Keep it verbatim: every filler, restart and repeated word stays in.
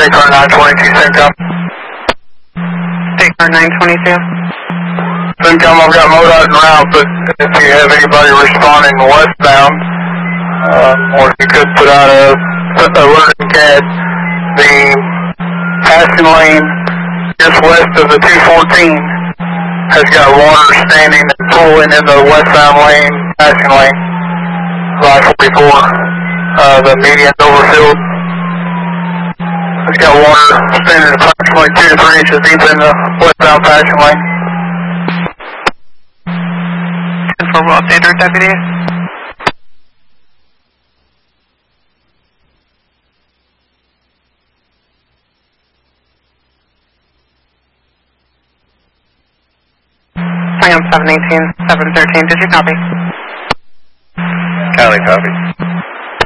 State car nine twenty-two, CENTCOM. State car nine twenty-two. CENTCOM, I've got MoDOT en route, but if you have anybody responding westbound, uh, or if you could put out a, a learning C A D, the passing lane just west of the two fourteen has got water standing and pooling in the westbound lane, passing lane, I forty-four, uh, the median's overfilled. It's got water standing approximately two to three inches deep in the westbound passing lane. ten four will update our deputy. I am seven eighteen, seven thirteen, did you copy? County copy.